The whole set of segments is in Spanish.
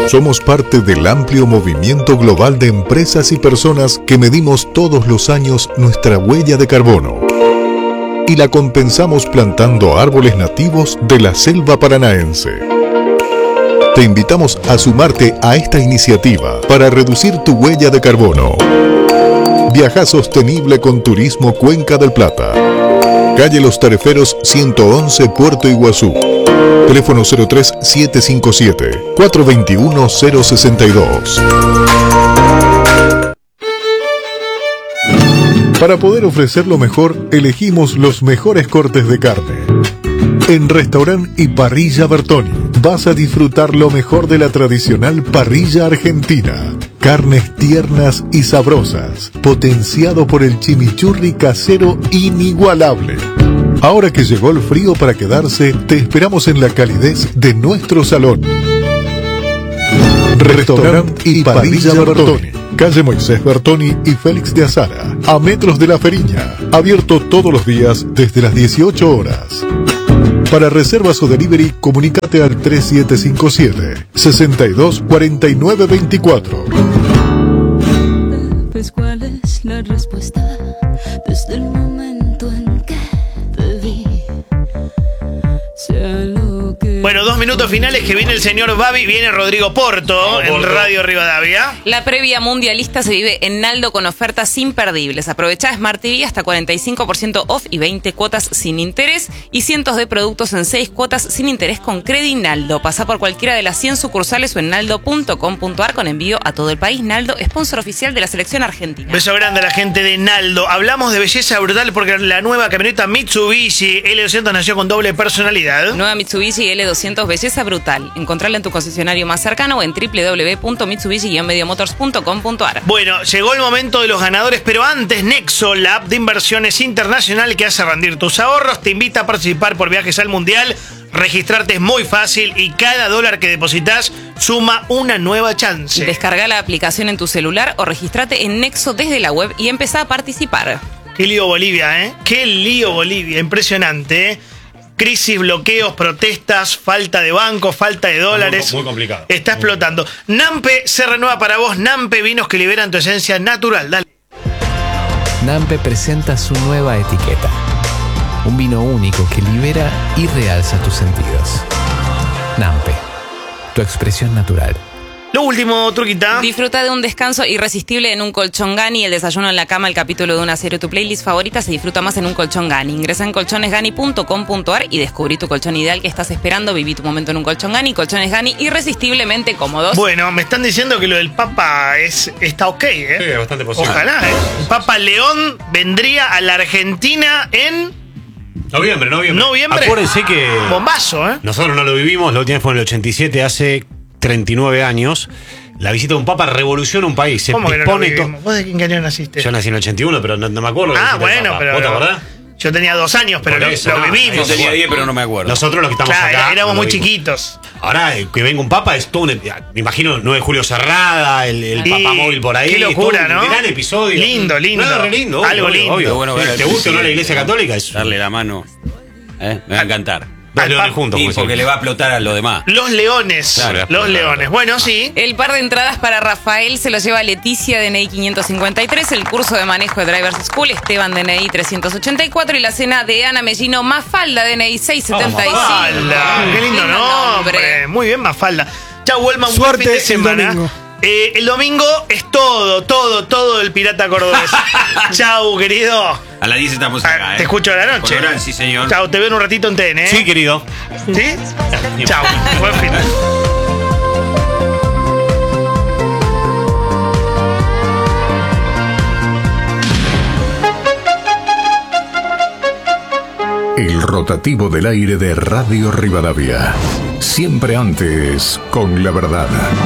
Somos parte del amplio movimiento global de empresas y personas que medimos todos los años nuestra huella de carbono y la compensamos plantando árboles nativos de la selva paranaense. Te invitamos a sumarte a esta iniciativa para reducir tu huella de carbono. Viaja sostenible con Turismo Cuenca del Plata. Calle Los Tareferos 111, Puerto Iguazú. Teléfono 03-757-421-062. Para poder ofrecer lo mejor, elegimos los mejores cortes de carne. En Restaurant y Parrilla Bertoni vas a disfrutar lo mejor de la tradicional parrilla argentina. Carnes tiernas y sabrosas, potenciado por el chimichurri casero inigualable. Ahora que llegó el frío para quedarse, te esperamos en la calidez de nuestro salón. Restaurant y Parrilla Bertoni. Calle Moisés Bertoni y Félix de Azara, a metros de La Feriña. Abierto todos los días desde las 18 horas. Para reservas o delivery, comunícate al 3757-624924. Pues cuál es la respuesta desde el momento en que te vi. Sea lo que... Bueno, 2 minutos finales que viene el señor Babi, viene Rodrigo Porto en Radio Rivadavia. La previa mundialista se vive en Naldo con ofertas imperdibles. Aprovechá Smart TV hasta 45% off y 20 cuotas sin interés y cientos de productos en 6 cuotas sin interés con Credi Naldo. Pasá por cualquiera de las 100 sucursales o en naldo.com.ar con envío a todo el país. Naldo, sponsor oficial de la selección argentina. Beso grande a la gente de Naldo. Hablamos de belleza brutal porque la nueva camioneta Mitsubishi L200 nació con doble personalidad. Nueva Mitsubishi L200 belleza brutal. Encontrala en tu concesionario más cercano o en www.mitsubishi-mediomotors.com.ar. Bueno, llegó el momento de los ganadores, pero antes Nexo, la app de inversiones internacional que hace rendir tus ahorros, te invita a participar por viajes al mundial. Registrarte es muy fácil y cada dólar que depositas suma una nueva chance. Descarga la aplicación en tu celular o registrate en Nexo desde la web y empezá a participar. Qué lío Bolivia, ¿eh? Qué lío Bolivia, impresionante, ¿eh? Crisis, bloqueos, protestas, falta de bancos, falta de dólares. Muy complicado. Está explotando. Nampe se renueva para vos. Nampe, vinos que liberan tu esencia natural. Dale. Nampe presenta su nueva etiqueta. Un vino único que libera y realza tus sentidos. Nampe, tu expresión natural. Lo último, Truquita. Disfruta de un descanso irresistible en un colchón Gani. El desayuno en la cama, el capítulo de una serie, tu playlist favorita se disfruta más en un colchón Gani. Ingresa en colchonesgani.com.ar y descubrí tu colchón ideal que estás esperando. Viví tu momento en un colchón Gani. Colchones Gani, irresistiblemente cómodos. Bueno, me están diciendo que lo del Papa está ok, ¿eh? Sí, es bastante posible. Ojalá, ¿eh? Papa León vendría a la Argentina en... Noviembre. Acuérdense que... Bombazo, ¿eh? Nosotros no lo vivimos, la última vez fue en el 87, hace 39 años. La visita de un papa revoluciona un país. Se ¿Cómo que no lo dispone vivimos? ¿Vos de qué año naciste? Yo nací en el 81, pero no me acuerdo. Ah, bueno, pero... ¿Vos te acordás? Yo tenía 2 años, pero lo vivimos. Yo tenía 10, pero no me acuerdo. Nosotros los que estamos acá... éramos no muy vimos. chiquitos. Ahora, que venga un papa es todo un... Me imagino 9 de julio Cerrada, el Papa Móvil por ahí. Qué locura, todo un ¿no? gran episodio. Lindo. No, re lindo. Algo obvio, lindo. obvio. Bueno, ¿Te gusta o no la Iglesia Católica? Es... Darle la mano. Me va a encantar. Dos leones juntos. Y como porque siempre. le va a explotar a lo demás. Los Leones. Claro. Los Leones. Bueno, sí. El par de entradas para Rafael se lo lleva Leticia, DNI 553, el curso de manejo de Drivers School, Esteban, DNI 384 y la cena de Ana Mellino, Mafalda, DNI 675. Mafalda. Qué lindo nombre. Muy bien, Mafalda. Chau, Huelma, un buen fin de semana. El domingo es todo el pirata cordobés. Chau, querido. A las 10 estamos acá, Te escucho a la noche. Por oral, sí, señor. Chau, te veo en un ratito en TN, ¿eh? Sí, querido. ¿Sí? Chau. Buen fin. El rotativo del aire de Radio Rivadavia. Siempre antes con la verdad.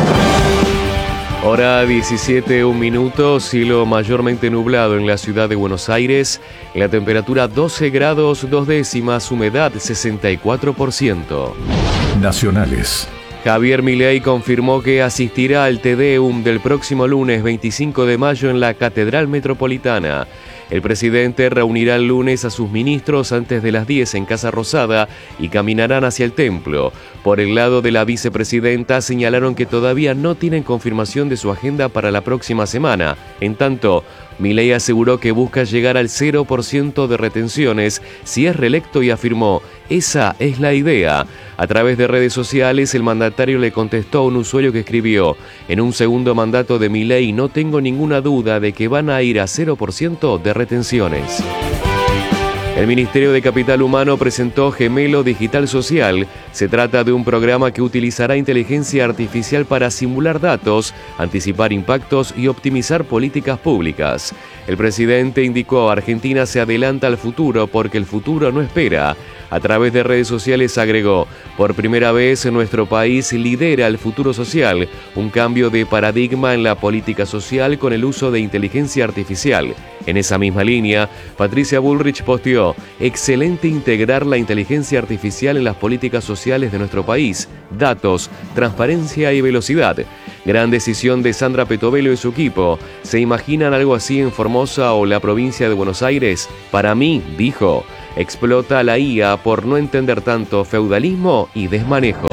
Hora 17, 1 minuto, cielo mayormente nublado en la ciudad de Buenos Aires, la temperatura 12 grados 2 décimas, humedad 64%. Nacionales. Javier Milei confirmó que asistirá al Te Deum del próximo lunes 25 de mayo en la Catedral Metropolitana. El presidente reunirá el lunes a sus ministros antes de las 10 en Casa Rosada y caminarán hacia el templo. Por el lado de la vicepresidenta, señalaron que todavía no tienen confirmación de su agenda para la próxima semana. En tanto, Milei aseguró que busca llegar al 0% de retenciones si es reelecto y afirmó: esa es la idea. A través de redes sociales, el mandatario le contestó a un usuario que escribió: en un segundo mandato de Milei no tengo ninguna duda de que van a ir a 0% de retenciones. El Ministerio de Capital Humano presentó Gemelo Digital Social. Se trata de un programa que utilizará inteligencia artificial para simular datos, anticipar impactos y optimizar políticas públicas. El presidente indicó: Argentina se adelanta al futuro porque el futuro no espera. A través de redes sociales agregó: por primera vez nuestro país lidera el futuro social, un cambio de paradigma en la política social con el uso de inteligencia artificial. En esa misma línea, Patricia Bullrich posteó: excelente integrar la inteligencia artificial en las políticas sociales de nuestro país, datos, transparencia y velocidad. Gran decisión de Sandra Petovelo y su equipo. ¿Se imaginan algo así en Formosa o la provincia de Buenos Aires? Para mí, dijo, explota la IA por no entender tanto feudalismo y desmanejo.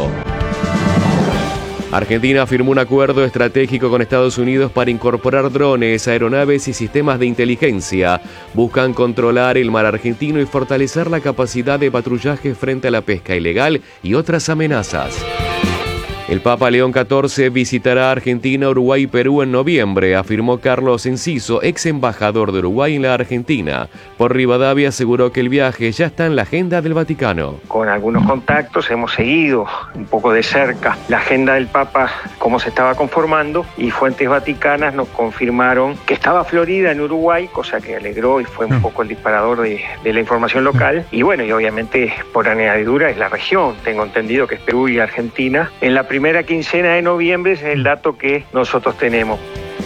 Argentina firmó un acuerdo estratégico con Estados Unidos para incorporar drones, aeronaves y sistemas de inteligencia. Buscan controlar el mar argentino y fortalecer la capacidad de patrullaje frente a la pesca ilegal y otras amenazas. El Papa León XIV visitará Argentina, Uruguay y Perú en noviembre, afirmó Carlos Enciso, ex embajador de Uruguay en la Argentina. Por Rivadavia aseguró que el viaje ya está en la agenda del Vaticano. Con algunos contactos hemos seguido un poco de cerca la agenda del Papa, cómo se estaba conformando, y fuentes vaticanas nos confirmaron que estaba Florida en Uruguay, cosa que alegró y fue un poco el disparador de la información local. Y bueno, y obviamente por añadidura es la región, tengo entendido que es Perú y Argentina. En la primera quincena de noviembre es el dato que nosotros tenemos.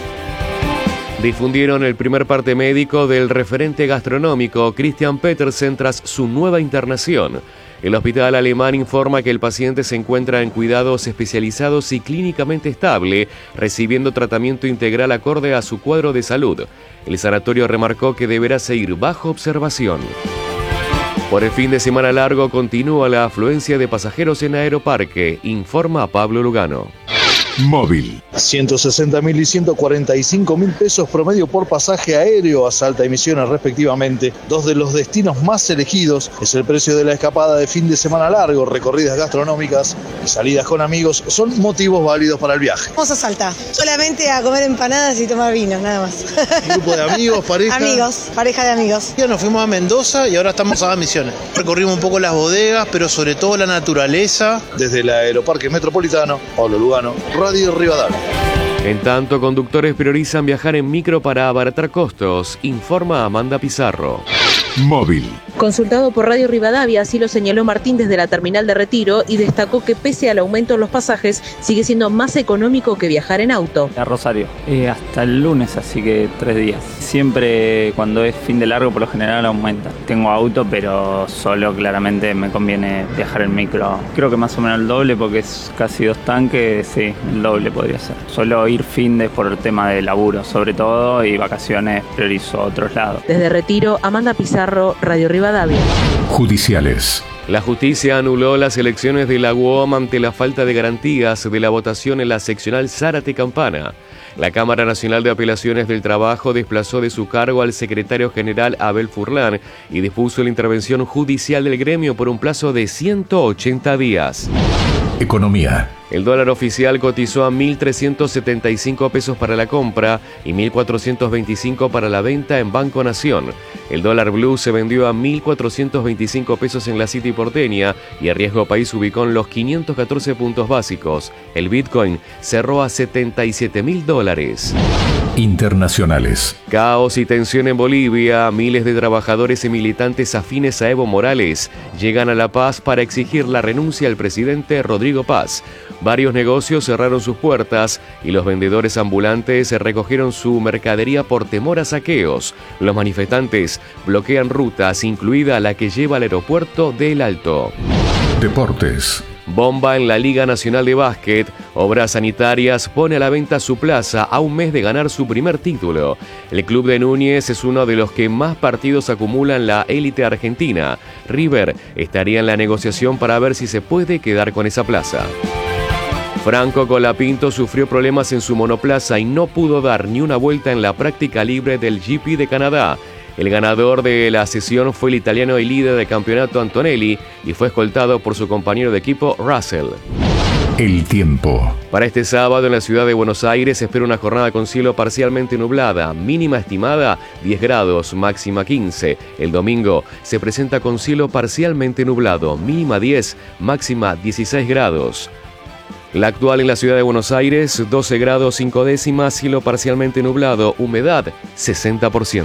Difundieron el primer parte médico del referente gastronómico Christian Petersen tras su nueva internación. El hospital alemán informa que el paciente se encuentra en cuidados especializados y clínicamente estable, recibiendo tratamiento integral acorde a su cuadro de salud. El sanatorio remarcó que deberá seguir bajo observación. Por el fin de semana largo continúa la afluencia de pasajeros en Aeroparque, informa Pablo Lugano. Móvil. 160.000 y 145.000 pesos promedio por pasaje aéreo a alta emisiones respectivamente. Dos de los destinos más elegidos es el precio de la escapada de fin de semana largo, recorridas gastronómicas y salidas con amigos son motivos válidos para el viaje. Vamos a Salta, solamente a comer empanadas y tomar vino, nada más. ¿Grupo de amigos, pareja? Amigos, pareja de amigos. Ya nos fuimos a Mendoza y ahora estamos a Misiones. Recorrimos un poco las bodegas, pero sobre todo la naturaleza. Desde el Aeroparque Metropolitano, Pablo Lugano, Radio Rivadavia. En tanto, conductores priorizan viajar en micro para abaratar costos, informa Amanda Pizarro. Móvil. Consultado por Radio Rivadavia, así lo señaló Martín desde la terminal de Retiro y destacó que pese al aumento en los pasajes, sigue siendo más económico que viajar en auto. A Rosario, hasta el lunes, así que 3 días. Siempre cuando es fin de largo, por lo general aumenta. Tengo auto, pero solo claramente me conviene viajar en micro. Creo que más o menos el doble porque es casi 2 tanques, sí, el doble podría ser. Solo ir findes por el tema de laburo, sobre todo, y vacaciones priorizo otros lados. Desde Retiro, Amanda Pizarro, Radio Rivadavia. Judiciales. La justicia anuló las elecciones de la UOM ante la falta de garantías de la votación en la seccional Zárate Campana. La Cámara Nacional de Apelaciones del Trabajo desplazó de su cargo al secretario general Abel Furlan y dispuso la intervención judicial del gremio por un plazo de 180 días. Economía. El dólar oficial cotizó a 1.375 pesos para la compra y 1.425 para la venta en Banco Nación. El dólar blue se vendió a 1.425 pesos en la City porteña y a Riesgo País ubicó en los 514 puntos básicos. El Bitcoin cerró a $77.000. Internacionales. Caos y tensión en Bolivia. Miles de trabajadores y militantes afines a Evo Morales llegan a La Paz para exigir la renuncia al presidente Rodrigo Paz. Varios negocios cerraron sus puertas y los vendedores ambulantes recogieron su mercadería por temor a saqueos. Los manifestantes bloquean rutas, incluida la que lleva al aeropuerto de El Alto. Deportes. Bomba en la Liga Nacional de Básquet. Obras Sanitarias pone a la venta su plaza a un mes de ganar su primer título. El club de Núñez es uno de los que más partidos acumula en la élite argentina. River estaría en la negociación para ver si se puede quedar con esa plaza. Franco Colapinto sufrió problemas en su monoplaza y no pudo dar ni una vuelta en la práctica libre del GP de Canadá. El ganador de la sesión fue el italiano y líder del campeonato Antonelli y fue escoltado por su compañero de equipo Russell. El tiempo. Para este sábado en la ciudad de Buenos Aires se espera una jornada con cielo parcialmente nublada, mínima estimada 10 grados, máxima 15. El domingo se presenta con cielo parcialmente nublado, mínima 10, máxima 16 grados. La actual en la ciudad de Buenos Aires, 12 grados 5 décimas, cielo parcialmente nublado, humedad 60%.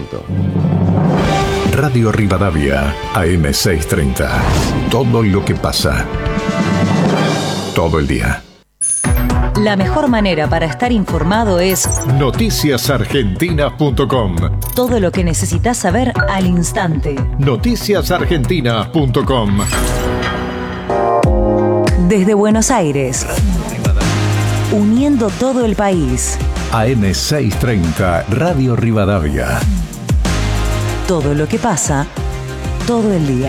Radio Rivadavia, AM630. Todo lo que pasa. Todo el día. La mejor manera para estar informado es noticiasargentinas.com. Todo lo que necesitas saber al instante. Noticiasargentinas.com. Desde Buenos Aires, uniendo todo el país. AM630, Radio Rivadavia. Todo lo que pasa, todo el día.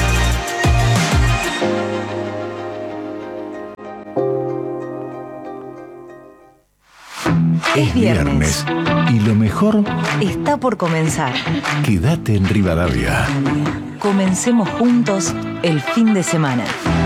Es viernes. Y lo mejor está por comenzar. Quédate en Rivadavia. Comencemos juntos el fin de semana.